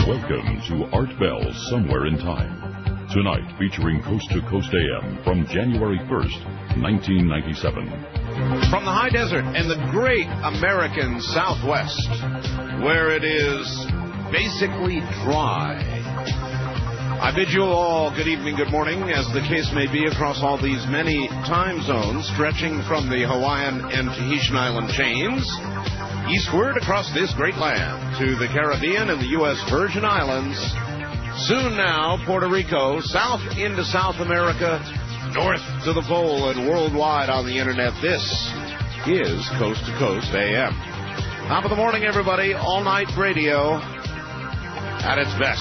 Welcome to Art Bell Somewhere in Time. Tonight featuring Coast to Coast AM from January 1st, 1997. From the high desert and the great American Southwest, where it is basically dry. I bid you all good evening, good morning, as the case may be, across all these many time zones stretching from the Hawaiian and Tahitian island chains eastward across this great land to the Caribbean and the U.S. Virgin Islands. Soon now, Puerto Rico, south into South America, north to the pole, and worldwide on the internet. This is Coast to Coast AM. Top of the morning, everybody. All-night radio at its best.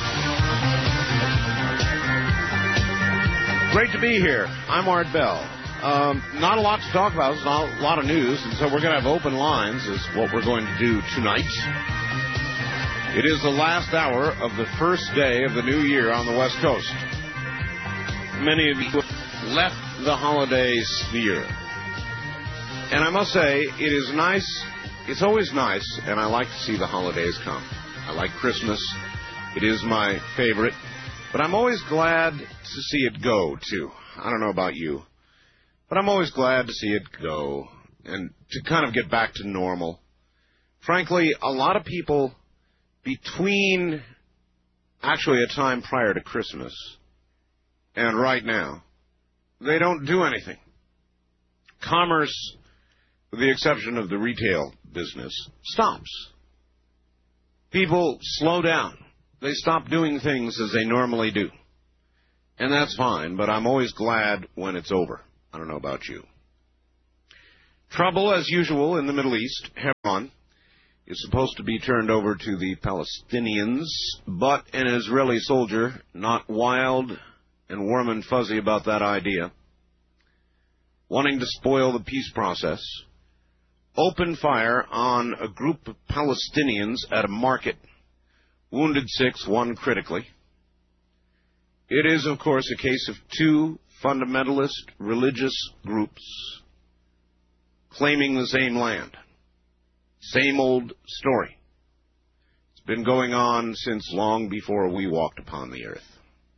Great to be here. I'm Art Bell. Not a lot to talk about. There's not a lot of news, and so we're going to have open lines is what we're going to do tonight. It is the last hour of the first day of the new year on the West Coast. Many of you left the holiday sphere. And I must say, it is nice. It's always nice, and I like to see the holidays come. I like Christmas. It is my favorite. But I'm always glad to see it go, too. I don't know about you. But I'm always glad to see it go and to kind of get back to normal. Frankly, a lot of people between actually a time prior to Christmas and right now, they don't do anything. Commerce, with the exception of the retail business, stops. People slow down. They stop doing things as they normally do. And that's fine, but I'm always glad when it's over. I don't know about you. Trouble, as usual, in the Middle East. Hebron is supposed to be turned over to the Palestinians, but an Israeli soldier, not wild and warm and fuzzy about that idea, wanting to spoil the peace process, opened fire on a group of Palestinians at a market, wounded 6, 1 critically. It is, of course, a case of two fundamentalist religious groups claiming the same land. Same old story. It's been going on since long before we walked upon the earth.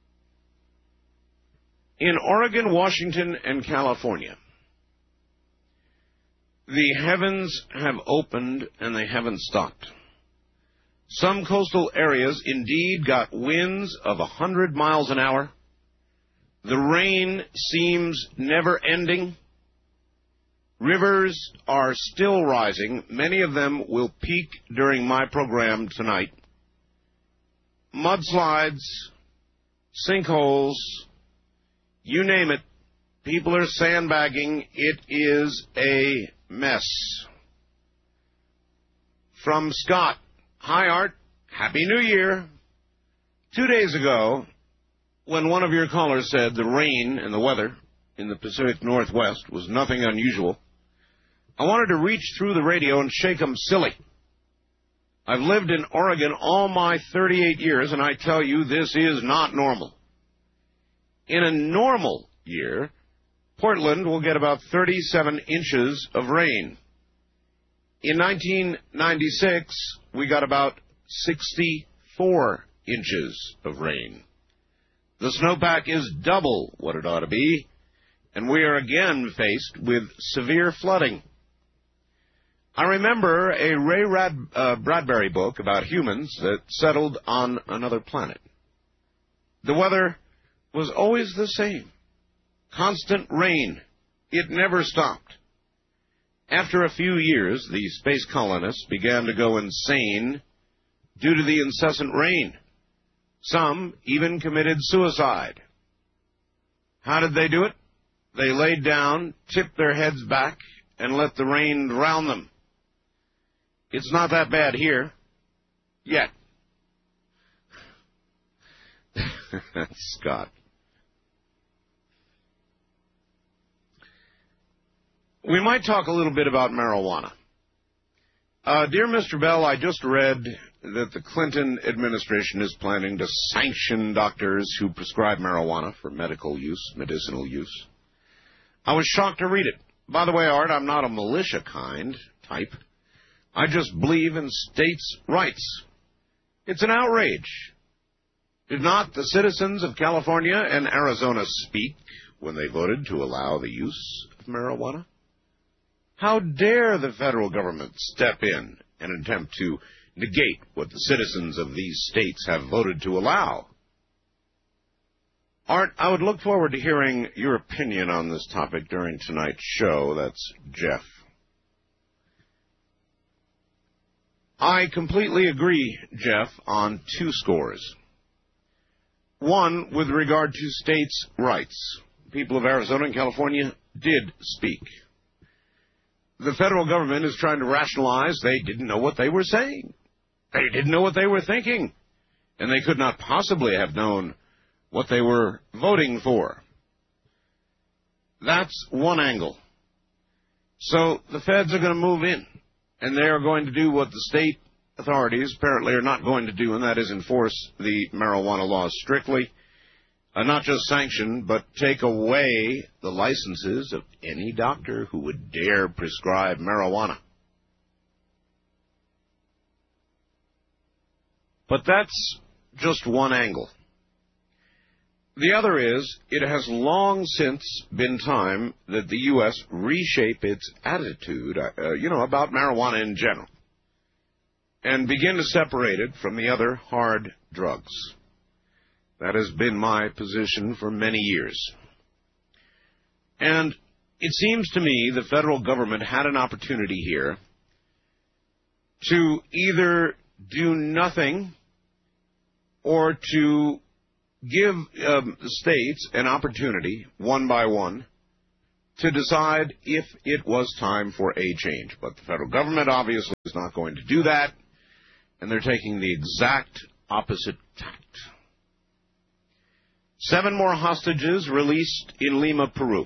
In Oregon, Washington, and California, the heavens have opened and they haven't stopped. Some coastal areas indeed got winds of 100 miles an hour. The rain seems never-ending. Rivers are still rising. Many of them will peak during my program tonight. Mudslides, sinkholes, you name it. People are sandbagging. It is a mess. From Scott. Hi, Art. Happy New Year. 2 days ago, when one of your callers said the rain and the weather in the Pacific Northwest was nothing unusual, I wanted to reach through the radio and shake them silly. I've lived in Oregon all my 38 years, and I tell you, this is not normal. In a normal year, Portland will get about 37 inches of rain. In 1996, we got about 64 inches of rain. The snowpack is double what it ought to be, and we are again faced with severe flooding. I remember a Ray Bradbury book about humans that settled on another planet. The weather was always the same. Constant rain. It never stopped. After a few years, the space colonists began to go insane due to the incessant rain. Some even committed suicide. How did they do it? They laid down, tipped their heads back, and let the rain drown them. It's not that bad here. Yet. Scott. We might talk a little bit about marijuana. Dear Mr. Bell, I just read that the Clinton administration is planning to sanction doctors who prescribe marijuana for medical use, medicinal use. I was shocked to read it. By the way, Art, I'm not a militia kind type. I just believe in states' rights. It's an outrage. Did not the citizens of California and Arizona speak when they voted to allow the use of marijuana? How dare the federal government step in and attempt to negate what the citizens of these states have voted to allow? Art, I would look forward to hearing your opinion on this topic during tonight's show. That's Jeff. I completely agree, Jeff, on two scores. One, with regard to states' rights. People of Arizona and California did speak. The federal government is trying to rationalize they didn't know what they were saying. They didn't know what they were thinking. And they could not possibly have known what they were voting for. That's one angle. So the feds are going to move in, and they are going to do what the state authorities apparently are not going to do, and that is enforce the marijuana laws strictly. Not just sanction, but take away the licenses of any doctor who would dare prescribe marijuana. But that's just one angle. The other is, it has long since been time that the U.S. reshape its attitude, about marijuana in general, and begin to separate it from the other hard drugs. That has been my position for many years. And it seems to me the federal government had an opportunity here to either do nothing or to give states an opportunity, one by one, to decide if it was time for a change. But the federal government obviously is not going to do that, and they're taking the exact opposite tact. 7 more hostages released in Lima, Peru.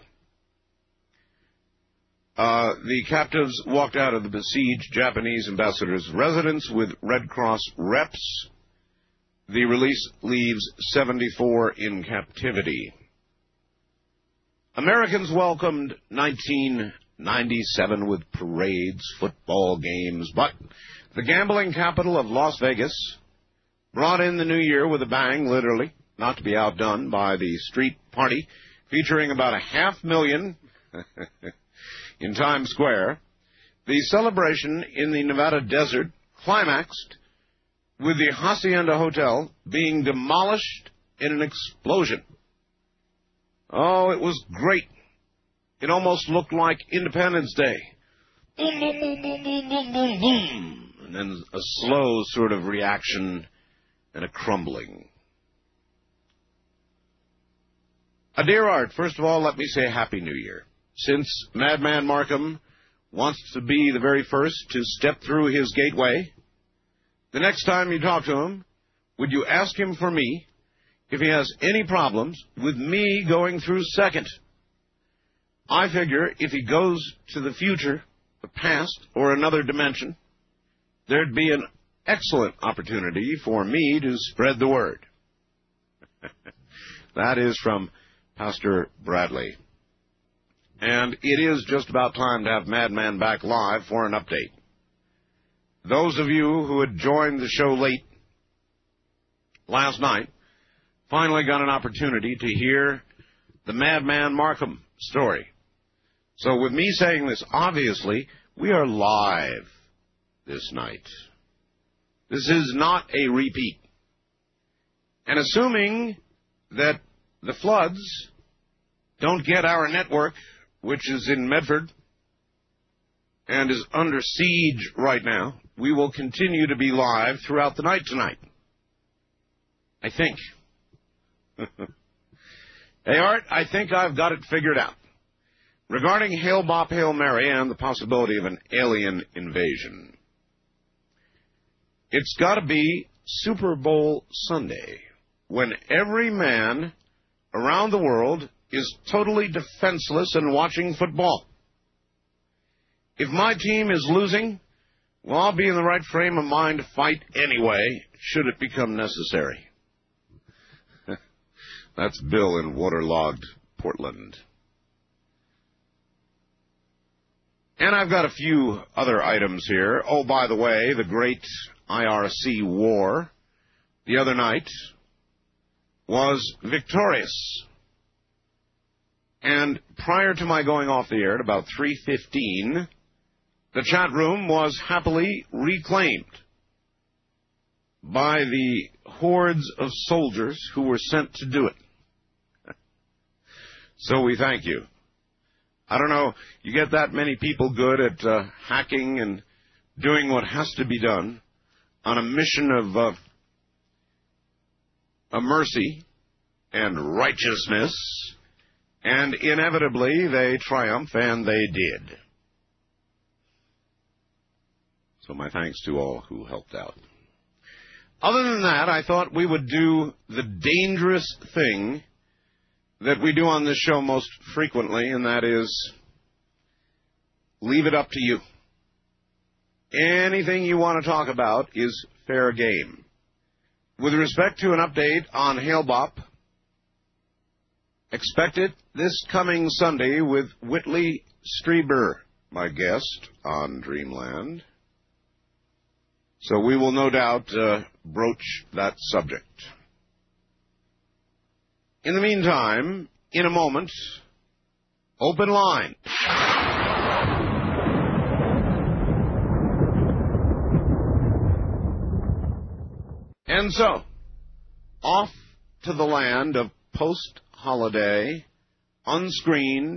The captives walked out of the besieged Japanese ambassador's residence with Red Cross reps. The release leaves 74 in captivity. Americans welcomed 1997 with parades, football games, but the gambling capital of Las Vegas brought in the new year with a bang, literally, not to be outdone by the street party featuring about 500,000 in Times Square. The celebration in the Nevada desert climaxed with the Hacienda Hotel being demolished in an explosion. Oh, it was great. It almost looked like Independence Day. Boom, boom, boom, boom, boom, boom, boom, boom. And then a slow sort of reaction and a crumbling. Dear Art, first of all, let me say Happy New Year. Since Madman Markham wants to be the very first to step through his gateway, the next time you talk to him, would you ask him for me if he has any problems with me going through second? I figure if he goes to the future, the past, or another dimension, there'd be an excellent opportunity for me to spread the word. That is from Pastor Bradley. And it is just about time to have Madman back live for an update. Those of you who had joined the show late last night finally got an opportunity to hear the Madman Markham story. So with me saying this, obviously, we are live this night. This is not a repeat. And assuming that the floods don't get our network, which is in Medford and is under siege right now, we will continue to be live throughout the night tonight. I think. Hey, Art, I think I've got it figured out. Regarding Hail Bop, Hail Mary and the possibility of an alien invasion, it's got to be Super Bowl Sunday, when every man around the world is totally defenseless and watching football. If my team is losing, well, I'll be in the right frame of mind to fight anyway, should it become necessary. That's Bill in waterlogged Portland. And I've got a few other items here. Oh, by the way, the great IRC war the other night was victorious. And prior to my going off the air at about 3:15, the chat room was happily reclaimed by the hordes of soldiers who were sent to do it. So we thank you. I don't know, you get that many people good at hacking and doing what has to be done on a mission of a mercy and righteousness, and inevitably they triumph, and they did. So my thanks to all who helped out. Other than that, I thought we would do the dangerous thing that we do on this show most frequently, and that is leave it up to you. Anything you want to talk about is fair game. With respect to an update on Hale-Bopp, expect it this coming Sunday with Whitley Strieber, my guest on Dreamland. So we will no doubt broach that subject. In the meantime, in a moment, open line. And so, off to the land of post-holiday, unscreened,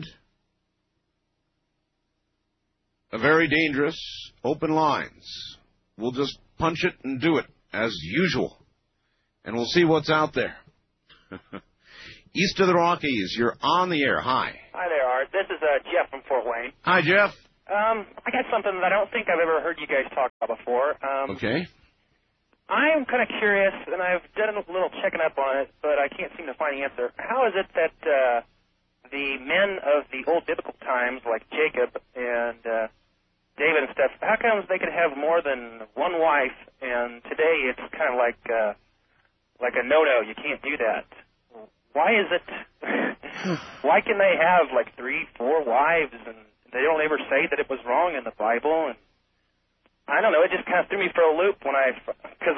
a very dangerous open lines. We'll just punch it and do it as usual, and we'll see what's out there. East of the Rockies, you're on the air. Hi. Hi there, Art. This is Jeff from Fort Wayne. Hi, Jeff. I got something that I don't think I've ever heard you guys talk about before. Okay. I'm kind of curious, and I've done a little checking up on it, but I can't seem to find the answer. How is it that the men of the old biblical times, like Jacob and David and stuff, how come they could have more than one wife, and today it's kind of like a no-no, you can't do that? Why is it, why can they have like 3, 4 wives, and they don't ever say that it was wrong in the Bible? And I don't know, it just kind of threw me for a loop when because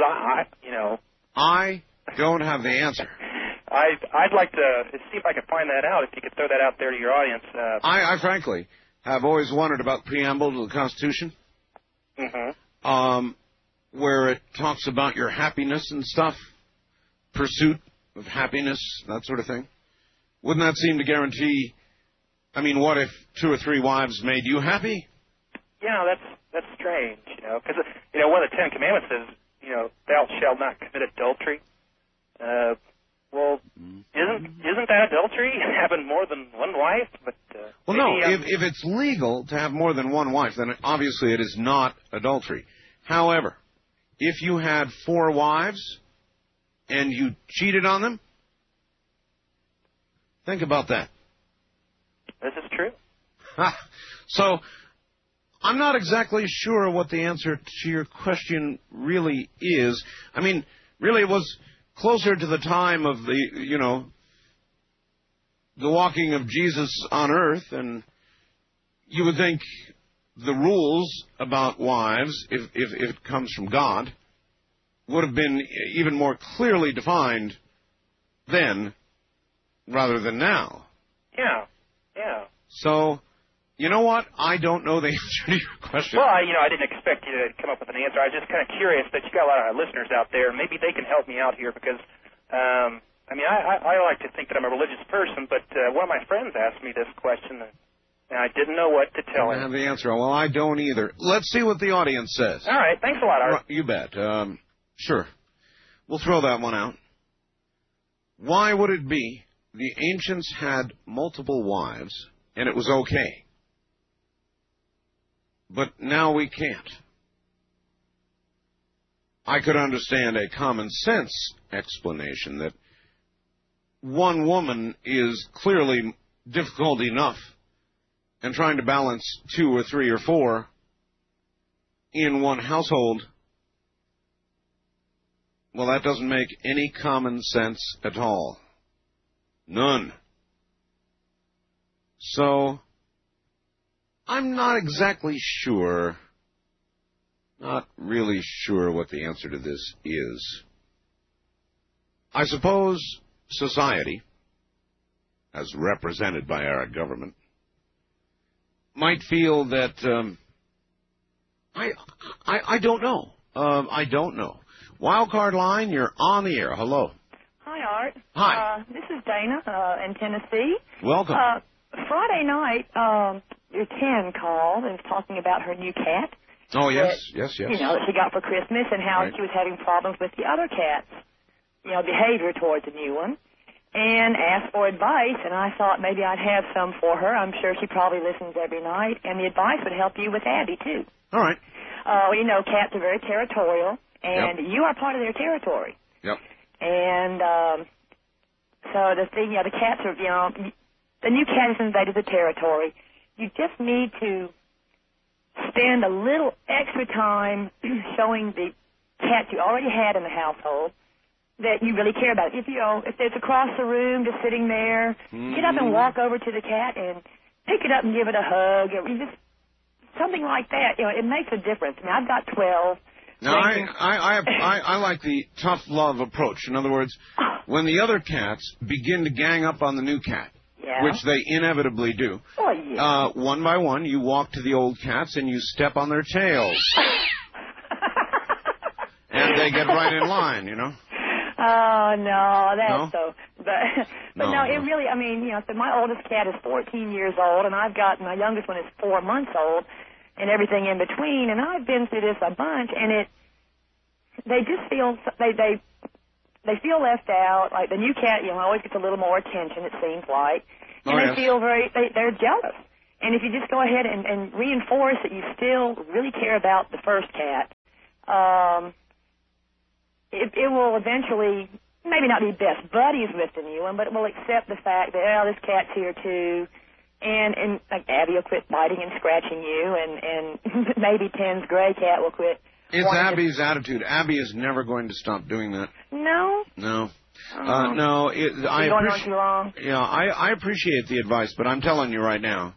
I don't have the answer. I'd like to see if I can find that out, if you could throw that out there to your audience. I frankly have always wondered about the preamble to the Constitution, where it talks about your happiness and stuff, pursuit of happiness, that sort of thing. Wouldn't that seem to guarantee, I mean, what if 2 or 3 wives made you happy? Yeah, that's strange, because, one of the 10 Commandments says, thou shalt not commit adultery. Well, isn't that adultery, having more than one wife? But well, no, if it's legal to have more than one wife, then obviously it is not adultery. However, if you had 4 wives and you cheated on them, think about that. This is true. So, I'm not exactly sure what the answer to your question really is. I mean, really it was closer to the time of the walking of Jesus on earth, and you would think the rules about wives, if it comes from God, would have been even more clearly defined then rather than now. Yeah. So, you know what? I don't know the answer to your question. Well, I didn't expect you to come up with an answer. I was just kind of curious that you got a lot of listeners out there. Maybe they can help me out here because, I like to think that I'm a religious person, but one of my friends asked me this question, and I didn't know what to tell him. I have the answer. Well, I don't either. Let's see what the audience says. All right. Thanks a lot, Art. You bet. Sure. We'll throw that one out. Why would it be the ancients had multiple wives, and it was okay? But now we can't. I could understand a common sense explanation that one woman is clearly difficult enough, and trying to balance 2 or 3 or 4 in one household, well, that doesn't make any common sense at all. None. So, I'm not exactly sure, not really sure what the answer to this is. I suppose society, as represented by our government, might feel that I don't know. I don't know. Wildcard line, you're on the air. Hello. Hi, Art. Hi. This is Dana in Tennessee. Welcome. Friday night, your 10 called and was talking about her new cat. Oh, yes, that, yes. You know, that she got for Christmas and how Right. she was having problems with the other cats, you know, behavior towards the new one, and asked for advice, and I thought maybe I'd have some for her. I'm sure she probably listens every night, and the advice would help you with Abby, too. All right. You know, cats are very territorial, and you are part of their territory. Yep. And so the thing, the cats are, the new cat has invaded the territory. You just need to spend a little extra time showing the cats you already had in the household that you really care about. If there's across the room just sitting there, get up and walk over to the cat and pick it up and give it a hug, or just something like that. It makes a difference. I mean, I've got 12. Now, I like the tough love approach. In other words, when the other cats begin to gang up on the new cat, which they inevitably do, one by one, you walk to the old cats and you step on their tails. And they get right in line, Oh, no, that's no? But no, it really, so my oldest cat is 14 years old, and I've got, my youngest one is 4 months old, and everything in between, and I've been through this a bunch, and they just feel, they feel left out. Like the new cat, always gets a little more attention, it seems like, and they feel they're jealous. And if you just go ahead and reinforce that you still really care about the first cat, it will eventually maybe not be best buddies with the new one, but it will accept the fact that, this cat's here too. And like Abby will quit biting and scratching you, and maybe Ten's gray cat will quit. It's Abby's attitude. Abby is never going to stop doing that. No? No. Oh. No. Going on too long? Yeah, I appreciate the advice, but I'm telling you right now,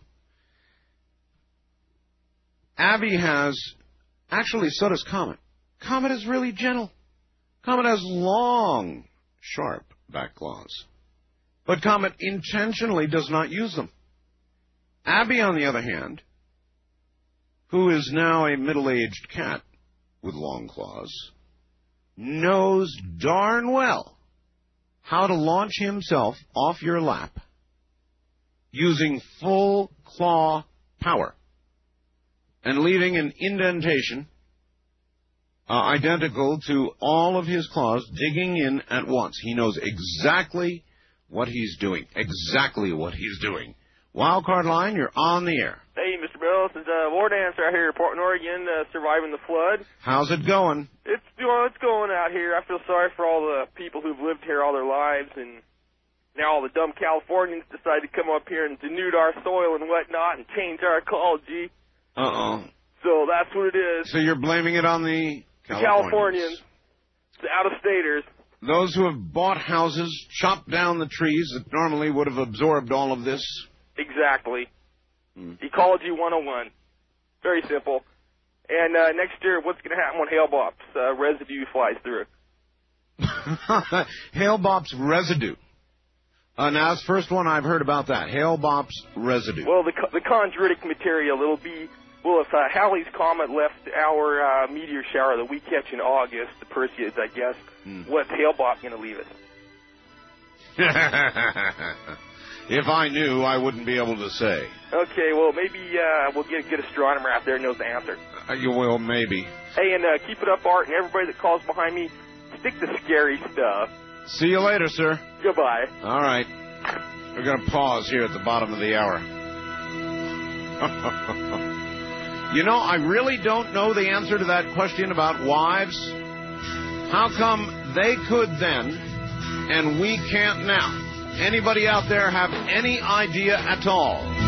Abby has, actually, so does Comet. Comet is really gentle. Comet has long, sharp back claws. But Comet intentionally does not use them. Abby, on the other hand, who is now a middle-aged cat with long claws, knows darn well how to launch himself off your lap using full claw power and leaving an indentation identical to all of his claws digging in at once. He knows exactly what he's doing. Exactly what he's doing. Wildcard line, you're on the air. Hey, Mr. Bell, this is War Dancer out here in Portland, Oregon, surviving the flood. How's it going? It's going out here. I feel sorry for all the people who've lived here all their lives, and now all the dumb Californians decide to come up here and denude our soil and whatnot and change our ecology. Uh-oh. So that's what it is. So you're blaming it on the Californians, the out-of-staters. Those who have bought houses, chopped down the trees that normally would have absorbed all of this. Exactly. Ecology 101. Very simple. And next year, what's going to happen when hail bops residue flies through? Hail bops residue. Now, that's the first one I've heard about that. Hail bops residue. Well, the chondritic material, it'll be... Well, if Halley's Comet left our meteor shower that we catch in August, the Perseids, I guess, what's hail bop going to leave us? If I knew, I wouldn't be able to say. Okay, well, maybe we'll get a good astronomer out there who knows the answer. You will, maybe. Hey, and keep it up, Art, and everybody that calls behind me, stick to scary stuff. See you later, sir. Goodbye. All right. We're going to pause here at the bottom of the hour. I really don't know the answer to that question about wives. How come they could then and we can't now? Anybody out there have any idea at all?